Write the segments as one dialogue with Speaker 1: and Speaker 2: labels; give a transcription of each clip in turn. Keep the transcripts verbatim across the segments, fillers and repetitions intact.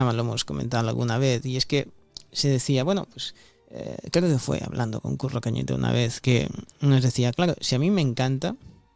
Speaker 1: lo hemos comentado alguna vez, y es que se decía, bueno, pues eh, creo que fue hablando con Curro Cañete una vez, que nos decía, claro, si a mí me encanta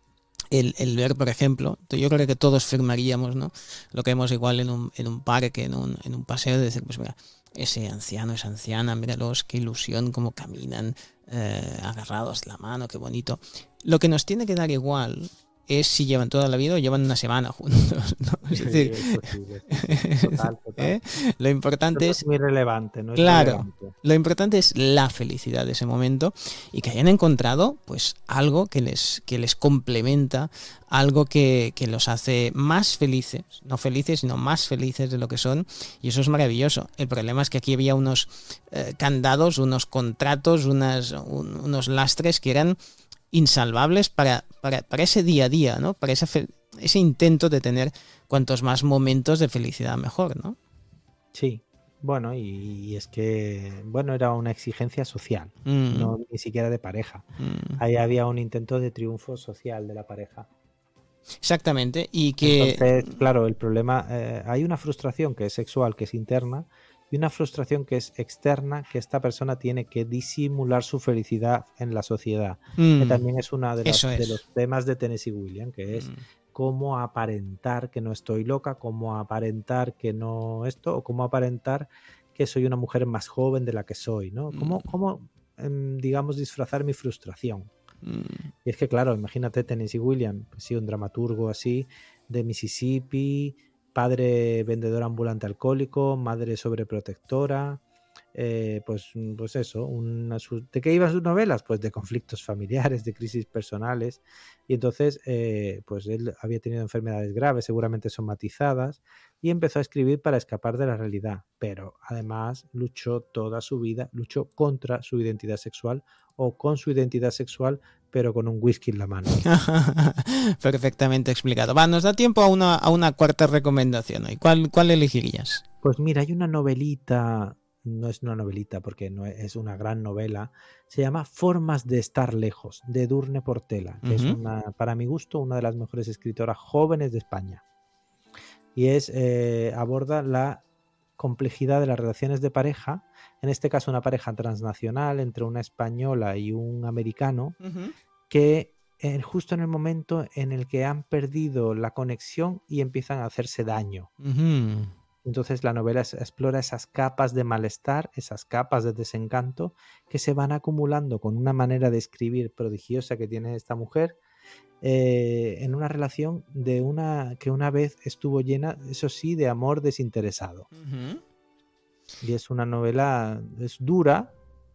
Speaker 1: el, el ver, por ejemplo, yo creo que todos firmaríamos, ¿no?, lo que vemos igual en un, en un parque, en un, en un paseo, de decir, pues mira, ese anciano, esa anciana, míralos, qué ilusión, cómo caminan, eh, agarrados de la mano, qué bonito. Lo que nos tiene que dar igual es si llevan toda la vida o llevan una semana juntos, ¿no? Es decir,
Speaker 2: Sí, es posible, sí, sí. Total, total.
Speaker 1: ¿eh? Lo importante
Speaker 2: Eso
Speaker 1: es,
Speaker 2: es muy relevante, no es
Speaker 1: claro,
Speaker 2: relevante.
Speaker 1: lo importante es la felicidad de ese momento y que hayan encontrado pues algo que les, que les complementa, algo que, que los hace más felices, no felices, sino más felices de lo que son, y eso es maravilloso. El problema es que aquí había unos eh, candados, unos contratos, unas, un, unos lastres que eran insalvables para, para, para ese día a día, ¿no? Para ese, fe- ese intento de tener cuantos más momentos de felicidad mejor, ¿no?
Speaker 2: Sí, bueno, y, y es que, bueno, era una exigencia social,
Speaker 1: Mm,
Speaker 2: no ni siquiera de pareja.
Speaker 1: mm.
Speaker 2: Ahí había un intento de triunfo social de la pareja.
Speaker 1: Exactamente, y que
Speaker 2: Entonces, claro, el problema, eh, hay una frustración que es sexual, que es interna, y una frustración que es externa, que esta persona tiene que disimular su felicidad en la sociedad, que
Speaker 1: mm,
Speaker 2: también es uno de,
Speaker 1: eso
Speaker 2: las- de
Speaker 1: es.
Speaker 2: los temas de Tennessee Williams, que es
Speaker 1: Mm,
Speaker 2: cómo aparentar que no estoy loca, cómo aparentar que no esto, o cómo aparentar que soy una mujer más joven de la que soy, ¿no? Cómo,
Speaker 1: mm,
Speaker 2: cómo em, digamos, disfrazar mi frustración.
Speaker 1: mm,
Speaker 2: Y es que, claro, imagínate Tennessee Williams, pues sí, un dramaturgo así, de Mississippi, padre vendedor ambulante alcohólico, madre sobreprotectora, eh, pues, mm, pues eso, una, su- ¿de qué iban sus novelas? Pues de conflictos familiares, de crisis personales. Y entonces, eh, pues él había tenido enfermedades graves, seguramente somatizadas, y empezó a escribir para escapar de la realidad. Pero además luchó toda su vida, luchó contra su identidad sexual o con su identidad sexual, pero con un whisky en la mano.
Speaker 1: Perfectamente explicado. Va, nos da tiempo a una, a una cuarta recomendación hoy. ¿Cuál, cuál elegirías?
Speaker 2: Pues mira, hay una novelita, no es una novelita porque no es es una gran novela, se llama Formas de estar lejos, de Edurne Portela, que es
Speaker 1: Ujú,
Speaker 2: una, para mi gusto, una de las mejores escritoras jóvenes de España. Y es, eh, aborda la complejidad de las relaciones de pareja, en este caso una pareja transnacional entre una española y un americano,
Speaker 1: ujú.
Speaker 2: que eh, justo en el momento en el que han perdido la conexión y empiezan a hacerse daño.
Speaker 1: Ujú.
Speaker 2: Entonces la novela es- explora esas capas de malestar, esas capas de desencanto que se van acumulando con una manera de escribir prodigiosa que tiene esta mujer, eh, en una relación de una que una vez estuvo llena, eso sí, de amor desinteresado.
Speaker 1: Ujú.
Speaker 2: Y es una novela, es dura,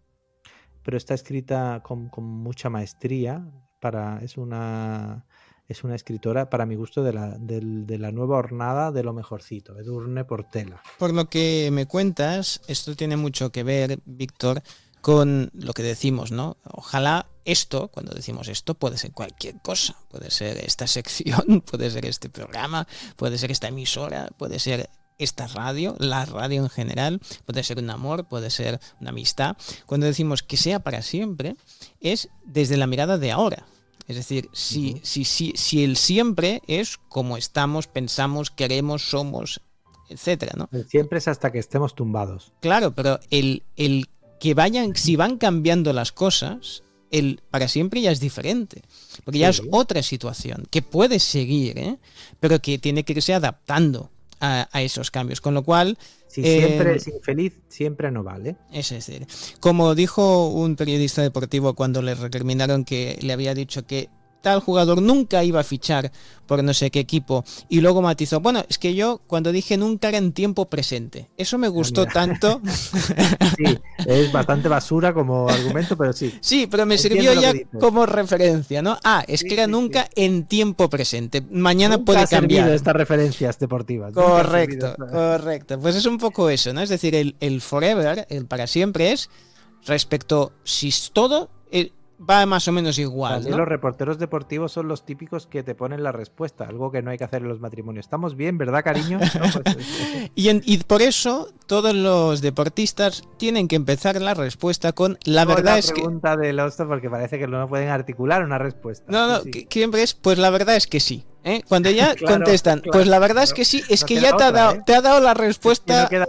Speaker 2: pero está escrita con, con mucha maestría. Para, es una es una escritora, para mi gusto, de la, del- de la nueva hornada de lo mejorcito, Edurne Portela.
Speaker 1: Por lo que me cuentas, esto tiene mucho que ver, Víctor, con lo que decimos, ¿no? Ojalá esto, cuando decimos esto, puede ser cualquier cosa. Puede ser esta sección, puede ser este programa, puede ser esta emisora, puede ser esta radio, la radio en general, puede ser un amor, puede ser una amistad. Cuando decimos que sea para siempre, es desde la mirada de ahora. Es decir, si,
Speaker 2: Ujú.
Speaker 1: si, si, si el siempre es como estamos, pensamos, queremos, somos, etcétera, ¿no?
Speaker 2: El siempre es hasta que estemos tumbados.
Speaker 1: Claro, pero el, el que vayan, si van cambiando las cosas, el para siempre ya es diferente. Porque ya es
Speaker 2: Sí.
Speaker 1: otra situación que puede seguir, ¿eh? Pero que tiene que irse adaptando a, a esos cambios. Con lo cual,
Speaker 2: Si siempre
Speaker 1: eh,
Speaker 2: es infeliz, siempre no vale.
Speaker 1: es decir, como dijo un periodista deportivo cuando le recriminaron que le había dicho que tal jugador nunca iba a fichar por no sé qué equipo, y luego matizó, bueno, es que yo cuando dije nunca era en tiempo presente, eso me
Speaker 2: Ah,
Speaker 1: gustó
Speaker 2: mira.
Speaker 1: tanto.
Speaker 2: Sí, es bastante basura como argumento, pero sí.
Speaker 1: Sí, pero me sirvió
Speaker 2: Entiendo lo que
Speaker 1: ya
Speaker 2: dices.
Speaker 1: como referencia, ¿no? Ah, es que
Speaker 2: Sí,
Speaker 1: era
Speaker 2: sí, sí.
Speaker 1: nunca en tiempo presente, mañana
Speaker 2: Nunca
Speaker 1: puede
Speaker 2: ha servido
Speaker 1: cambiar.
Speaker 2: estas referencias deportivas. Nunca han servido
Speaker 1: Correcto,
Speaker 2: esta-
Speaker 1: correcto. Pues es un poco eso, ¿no? Es decir, el, el forever, el para siempre es respecto si es todo eh, va más o menos igual,
Speaker 2: También
Speaker 1: ¿no?
Speaker 2: los reporteros deportivos son los típicos que te ponen la respuesta, algo que no hay que hacer en los matrimonios. ¿Estamos bien, verdad, cariño? No, pues, eh,
Speaker 1: Y, en- y por eso todos los deportistas tienen que empezar la respuesta con la
Speaker 2: con
Speaker 1: verdad
Speaker 2: la
Speaker 1: es que...
Speaker 2: pregunta del hosto porque parece que no pueden articular una respuesta.
Speaker 1: No,
Speaker 2: Sí,
Speaker 1: no,
Speaker 2: sí.
Speaker 1: que, que siempre es, pues la verdad es que sí. ¿Eh? Cuando ya
Speaker 2: Claro,
Speaker 1: contestan,
Speaker 2: claro,
Speaker 1: pues la verdad es
Speaker 2: claro.
Speaker 1: que sí, es
Speaker 2: No
Speaker 1: que
Speaker 2: queda
Speaker 1: ya te ha,
Speaker 2: otra,
Speaker 1: dado,
Speaker 2: ¿eh?
Speaker 1: te ha dado la
Speaker 2: Es que
Speaker 1: respuesta
Speaker 2: no queda